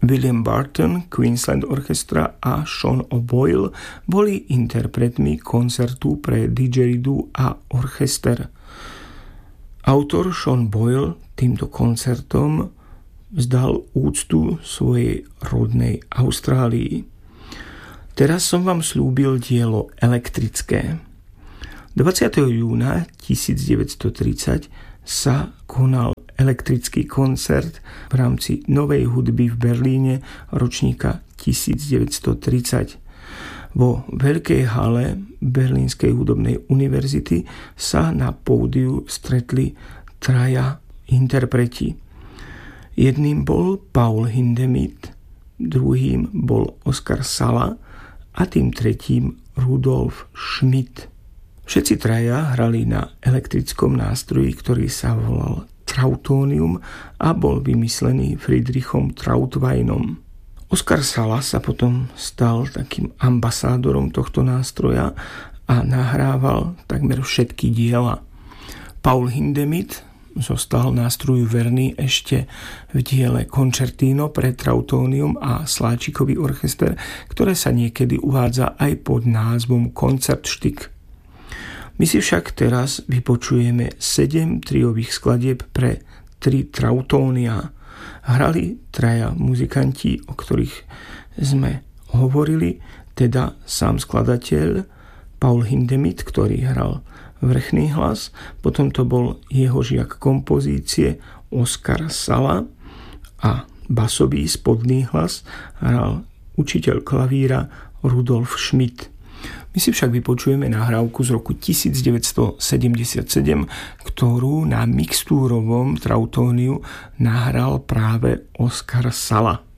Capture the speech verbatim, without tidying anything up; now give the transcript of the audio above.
William Barton, Queensland Orchestra a Sean O'Boyle boli interpretmi koncertu pre didgeridoo a orchester. Autor Sean Boyle týmto koncertom vzdal úctu svojej rodnej Austrálii. Teraz som vám slúbil dielo elektrické. dvadsiateho júna tisícdeväťstotridsať sa konal elektrický koncert v rámci Novej hudby v Berlíne ročníka tisícdeväťstotridsať. Vo veľkej hale Berlínskej hudobnej univerzity sa na pódiu stretli traja interpreti. Jedným bol Paul Hindemith, druhým bol Oskar Sala a tým tretím Rudolf Schmidt. Všetci traja hrali na elektrickom nástroji, ktorý sa volal Trautonium a bol vymyslený Friedrichom Trautweinom. Oskar Sala sa potom stal takým ambasádorom tohto nástroja a nahrával takmer všetky diela. Paul Hindemith zostal nástroju verný ešte v diele Concertino pre Trautonium a Sláčikový orchester, ktoré sa niekedy uvádza aj pod názvom Koncertstück. My si však teraz vypočujeme sedem triových skladieb pre tri Trautónia. Hrali traja muzikanti, o ktorých sme hovorili, teda sám skladateľ Paul Hindemith, ktorý hral vrchný hlas, potom to bol jeho žiak kompozície Oskar Sala a basový spodný hlas hral učiteľ klavíra Rudolf Schmidt. My si však vypočujeme nahrávku z roku devätnásťsedemdesiatsedem, ktorú na mixtúrovom Trautóniu nahral práve Oskar Sala.